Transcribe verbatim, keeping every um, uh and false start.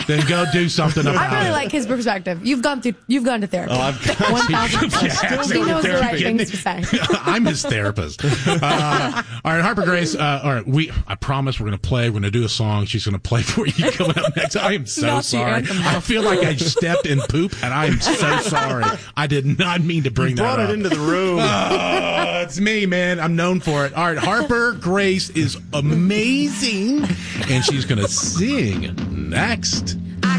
then go do something about it. I really like his perspective. You've gone through. You've gone to therapy. Oh, I've One thousand percent. He knows the right things to say. I'm his therapist. Uh, all right, Harper Grace. Uh, all right, we. I promise we're going to play. We're going to do a song. She's going to play for you coming up next. I am so Not the sorry. anthem. I feel like I stepped in poop, and I am so sorry. I did not mean to bring You that brought up. it into the room. Oh, it's me, man. I'm known for it. All right, Harper Grace is amazing, and she's going to sing next.